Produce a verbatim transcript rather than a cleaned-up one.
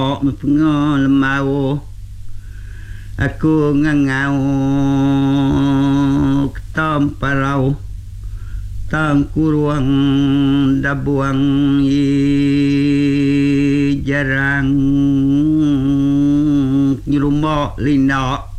Mepengah lemau aku ngangau ketam parau tangkuruang dabuang i jarang nyurumbok lina